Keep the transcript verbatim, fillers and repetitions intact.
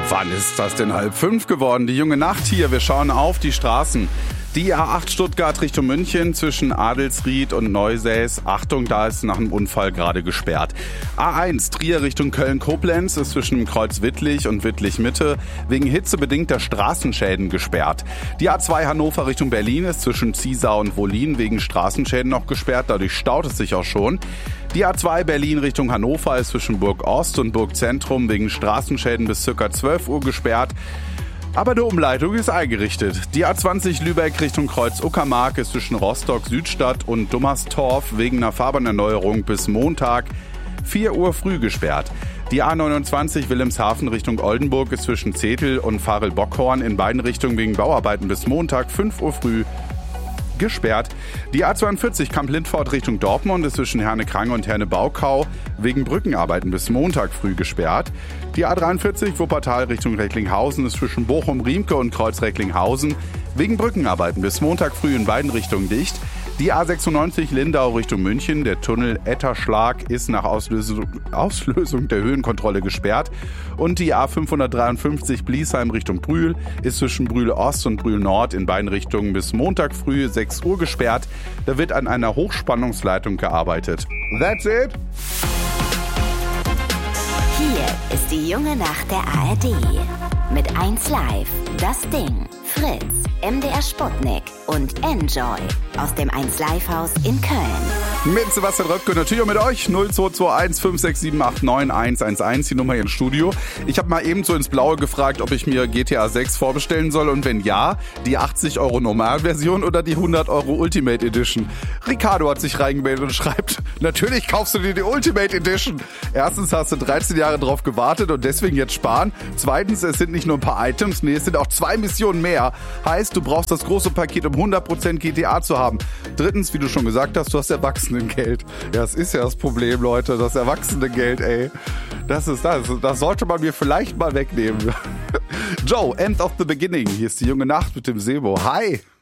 Wann ist das denn halb fünf geworden? Die junge Nacht hier. Wir schauen auf die Straßen. Die A acht Stuttgart Richtung München zwischen Adelsried und Neusäß. Achtung, da ist nach einem Unfall gerade gesperrt. A eins Trier Richtung Köln-Koblenz ist zwischen Kreuz Wittlich und Wittlich-Mitte wegen hitzebedingter Straßenschäden gesperrt. Die A zwei Hannover Richtung Berlin ist zwischen Ziesau und Wollin wegen Straßenschäden noch gesperrt. Dadurch staut es sich auch schon. Die A zwei Berlin Richtung Hannover ist zwischen Burg Ost und Burg Zentrum wegen Straßenschäden bis ca. zwölf Uhr gesperrt. Aber die Umleitung ist eingerichtet. Die A zwanzig Lübeck Richtung Kreuz Uckermark ist zwischen Rostock Südstadt und Dummerstorf wegen einer Fahrbahnerneuerung bis Montag vier Uhr früh gesperrt. Die A neunundzwanzig Wilhelmshaven Richtung Oldenburg ist zwischen Zetel und Varel-Bockhorn in beiden Richtungen wegen Bauarbeiten bis Montag fünf Uhr früh gesperrt. Die A zweiundvierzig Kamp-Lindfort Richtung Dortmund ist zwischen Herne-Krange und Herne-Baukau wegen Brückenarbeiten bis Montag früh gesperrt. Die A dreiundvierzig Wuppertal Richtung Recklinghausen ist zwischen Bochum-Riemke und Kreuz-Recklinghausen wegen Brückenarbeiten bis Montag früh in beiden Richtungen dicht. Die A sechsundneunzig Lindau Richtung München, der Tunnel Etterschlag ist nach Auslösung, Auslösung der Höhenkontrolle gesperrt. Und die A fünfhundertdreiundfünfzig Bliesheim Richtung Brühl ist zwischen Brühl Ost und Brühl Nord in beiden Richtungen bis Montag früh sechs Uhr gesperrt. Da wird an einer Hochspannungsleitung gearbeitet. That's it. Hier ist die junge Nacht der A R D. Mit eins Live, das Ding, Fritz, M D R Sputnik und Enjoy aus dem eins Live Haus in Köln. Mit Sebastian Röpke, natürlich auch mit euch. null zwei zwei eins fünf sechs sieben acht neun eins eins eins, die Nummer hier im Studio. Ich habe mal eben so ins Blaue gefragt, ob ich mir G T A sechs vorbestellen soll und wenn ja, die achtzig Euro Normalversion oder die hundert Euro Ultimate Edition. Ricardo hat sich reingemeldet und schreibt, natürlich kaufst du dir die Ultimate Edition. Erstens hast du dreizehn Jahre drauf gewartet und deswegen jetzt sparen. Zweitens, es sind nicht nur ein paar Items, nee, es sind auch zwei Missionen mehr. Heißt, du brauchst das große Paket, um hundert Prozent G T A zu haben. Drittens, wie du schon gesagt hast, du hast Erwachsenengeld. Ja, das ist ja das Problem, Leute, das Erwachsenengeld, ey. Das ist das. Das sollte man mir vielleicht mal wegnehmen. Joe, End of the Beginning. Hier ist die junge Nacht mit dem Sebo. Hi.